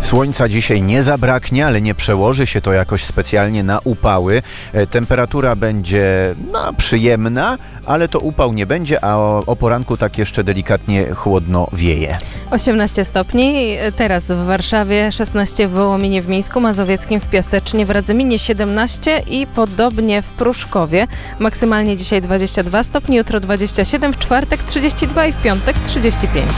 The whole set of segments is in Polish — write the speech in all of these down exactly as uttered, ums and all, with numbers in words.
Słońca dzisiaj nie zabraknie, ale nie przełoży się to jakoś specjalnie na upały. Temperatura będzie no, przyjemna, ale to upał nie będzie, a o, o poranku tak jeszcze delikatnie chłodno wieje. osiemnaście stopni, teraz w Warszawie, szesnaście w Wołominie, w Mińsku Mazowieckim, w Piasecznie, w Radzyminie siedemnaście i podobnie w Pruszkowie. Maksymalnie dzisiaj dwadzieścia dwa stopni, jutro dwadzieścia siedem, w czwartek trzydzieści dwa i w piątek trzydzieści pięć.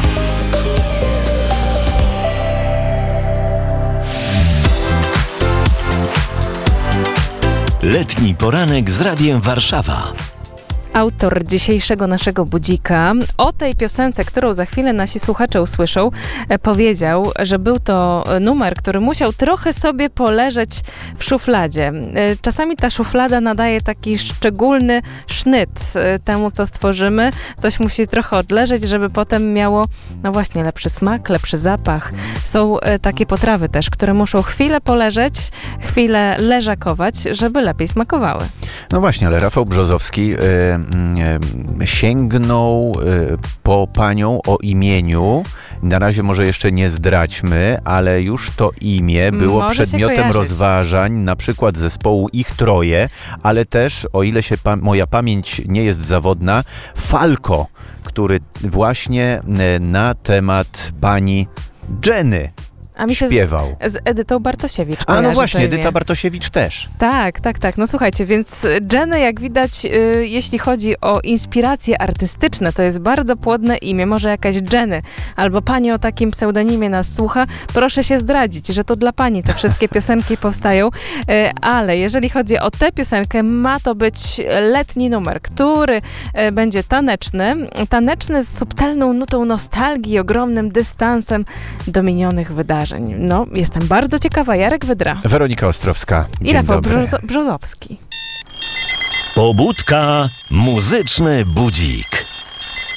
Letni poranek z Radiem Warszawa. Autor dzisiejszego naszego budzika o tej piosence, którą za chwilę nasi słuchacze usłyszą, powiedział, że był to numer, który musiał trochę sobie poleżeć w szufladzie. Czasami ta szuflada nadaje taki szczególny sznyt temu, co stworzymy. Coś musi trochę odleżeć, żeby potem miało, no właśnie, lepszy smak, lepszy zapach. Są takie potrawy też, które muszą chwilę poleżeć, chwilę leżakować, żeby lepiej smakowały. No właśnie, ale Rafał Brzozowski yy, yy, sięgnął yy, po panią o imieniu. Na razie może jeszcze nie zdradźmy, ale już to imię było może przedmiotem rozważań, na przykład zespołu Ich Troje, ale też, o ile się pa- moja pamięć nie jest zawodna, Falco, który właśnie yy, na temat pani Jenny A mi się śpiewał. Z, z Edytą Bartosiewicz A no właśnie, to Edyta Bartosiewicz też. Tak, tak, tak. No słuchajcie, więc Jenny, jak widać, y, jeśli chodzi o inspiracje artystyczne, to jest bardzo płodne imię. Może jakaś Jenny albo pani o takim pseudonimie nas słucha. Proszę się zdradzić, że to dla pani te wszystkie piosenki powstają. Y, ale jeżeli chodzi o tę piosenkę, ma to być letni numer, który y, będzie taneczny. Taneczny z subtelną nutą nostalgii, ogromnym dystansem do minionych wydarzeń. No, jestem bardzo ciekawa. Jarek Wydra. Weronika Ostrowska. Dzień I Rafał dobry. Brzozo- Brzozowski. Pobudka, muzyczny budzik.